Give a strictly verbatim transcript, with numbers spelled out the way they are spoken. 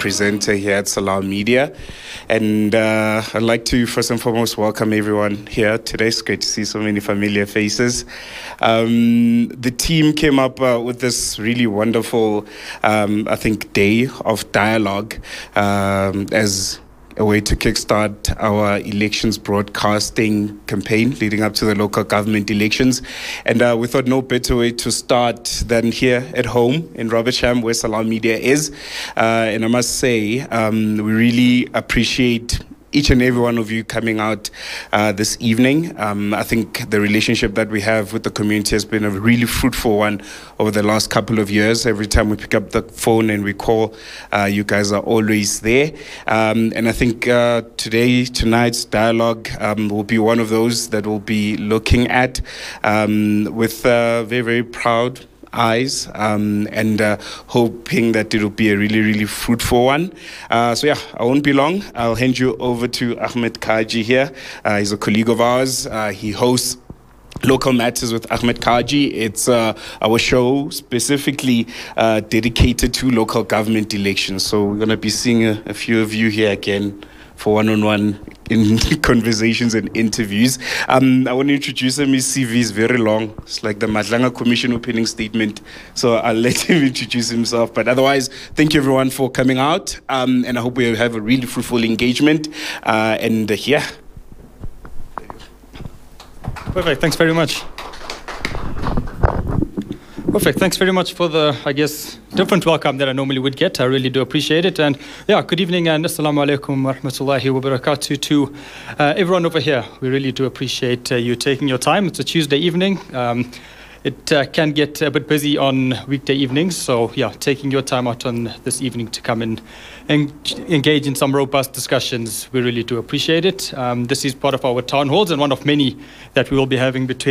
presenter here at Salam Media. And uh, I'd like to first and foremost welcome everyone here today. It's great to see so many familiar faces. Um, the team came up uh, with this really wonderful, um, I think, day of dialogue um, as a way to kickstart our elections broadcasting campaign leading up to the local government elections. And uh, we thought no better way to start than here at home in Robertsham, where Salam Media is. Uh, and I must say, um, we really appreciate each and every one of you coming out uh, this evening. Um, I think the relationship that we have with the community has been a really fruitful one over the last couple of years. Every time we pick up the phone and we call, uh, you guys are always there. Um, and I think uh, today, tonight's dialogue um, will be one of those that we'll be looking at um, with uh, very, very proud eyes um, and uh, hoping that it'll be a really, really fruitful one. Uh, so yeah, I won't be long. I'll hand you over to Ahmed Kaji here. Uh, he's a colleague of ours. Uh, he hosts Local Matters with Ahmed Kaji. It's uh, our show specifically uh, dedicated to local government elections. So we're going to be seeing a, a few of you here again for one-on-one in conversations and interviews. Um, I want to introduce him. His C V is very long. It's like the Madlanga Commission opening statement. So I'll let him introduce himself. But otherwise, thank you everyone for coming out. Um, and I hope we have a really fruitful engagement. Uh, and uh, yeah. Perfect. Thanks very much. Perfect. Thanks very much for the, I guess, different welcome that I normally would get. I really do appreciate it. And yeah, good evening and assalamu alaikum wa rahmatullahi wa barakatuh to uh, everyone over here. We really do appreciate uh, you taking your time. It's a Tuesday evening. Um, it uh, can get a bit busy on weekday evenings. So yeah, taking your time out on this evening to come in and engage in some robust discussions, we really do appreciate it. Um, this is part of our town halls and one of many that we will be having between